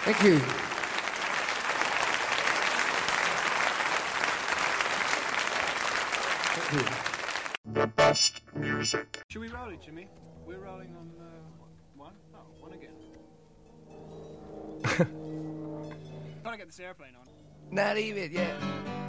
Thank you. Thank you. The best music. Should we roll it, Jimmy? We're rolling on one? Oh, one again. Trying to get this airplane on. Not even, yeah.